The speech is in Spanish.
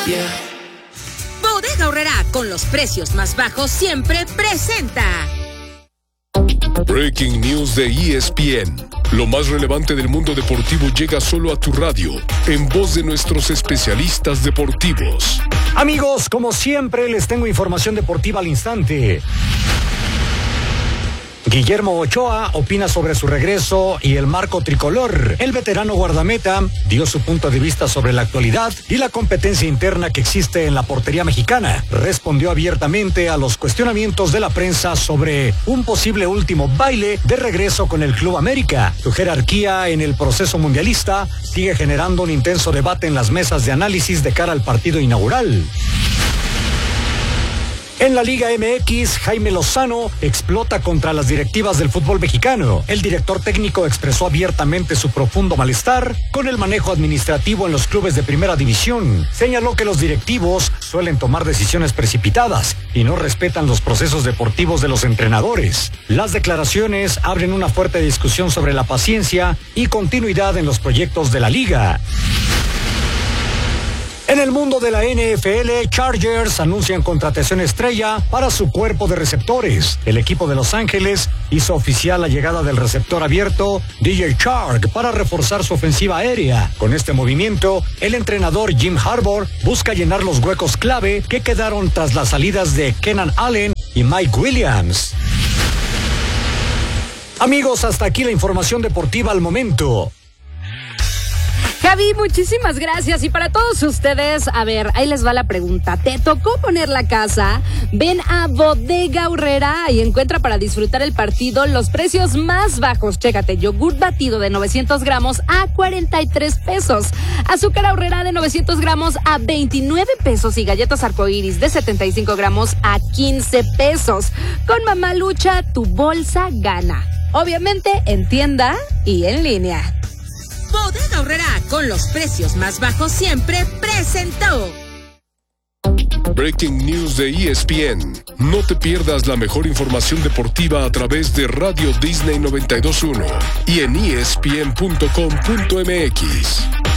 Yeah. Bodega Aurrerá, con los precios más bajos siempre presenta. Breaking News de ESPN. Lo más relevante del mundo deportivo llega solo a tu radio, en voz de nuestros especialistas deportivos. Amigos, como siempre, les tengo información deportiva al instante. Guillermo Ochoa opina sobre su regreso y el marco tricolor. El veterano guardameta dio su punto de vista sobre la actualidad y la competencia interna que existe en la portería mexicana. Respondió abiertamente a los cuestionamientos de la prensa sobre un posible último baile de regreso con el Club América. Su jerarquía en el proceso mundialista sigue generando un intenso debate en las mesas de análisis de cara al partido inaugural. En la Liga MX, Jaime Lozano explota contra las directivas del fútbol mexicano. El director técnico expresó abiertamente su profundo malestar con el manejo administrativo en los clubes de primera división. Señaló que los directivos suelen tomar decisiones precipitadas y no respetan los procesos deportivos de los entrenadores. Las declaraciones abren una fuerte discusión sobre la paciencia y continuidad en los proyectos de la liga. En el mundo de la NFL, Chargers anuncian contratación estrella para su cuerpo de receptores. El equipo de Los Ángeles hizo oficial la llegada del receptor abierto DJ Chark para reforzar su ofensiva aérea. Con este movimiento, el entrenador Jim Harbaugh busca llenar los huecos clave que quedaron tras las salidas de Keenan Allen y Mike Williams. Amigos, hasta aquí la información deportiva al momento. Javi, muchísimas gracias. Y para todos ustedes, a ver, ahí les va la pregunta. ¿Te tocó poner la casa? Ven a Bodega Aurrerá y encuentra para disfrutar el partido los precios más bajos. Chécate, yogurt batido de 900 gramos a 43 pesos. Azúcar Aurrerá de 900 gramos a 29 pesos. Y galletas arcoíris de 75 gramos a 15 pesos. Con Mamá Lucha, tu bolsa gana. Obviamente en tienda y en línea. Bodega Aurrerá, con los precios más bajos siempre presentó. Breaking News de ESPN. No te pierdas la mejor información deportiva a través de Radio Disney 92.1 y en ESPN.com.mx.